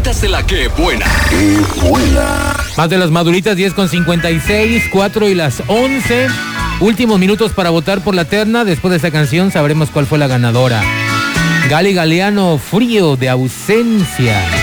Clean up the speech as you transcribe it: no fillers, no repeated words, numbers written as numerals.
maduritas de la que buena. ¡Qué buena! Más de las maduritas, 10:56, 4 y las 11. Últimos minutos para votar por la terna. Después de esta canción sabremos cuál fue la ganadora. Gali Galeano, Frío de Ausencia.